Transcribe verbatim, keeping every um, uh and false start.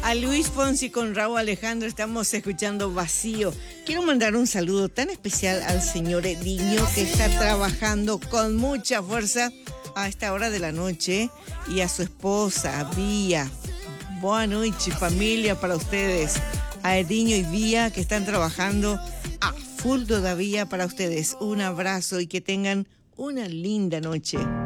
A Luis Fonsi con Raúl Alejandro estamos escuchando Vacío. Quiero mandar un saludo tan especial al señor Ediño, que está trabajando con mucha fuerza a esta hora de la noche, y a su esposa, Vía. Buenas noches, familia, para ustedes. A Ediño y Vía, que están trabajando a full todavía para ustedes. Un abrazo y que tengan una linda noche.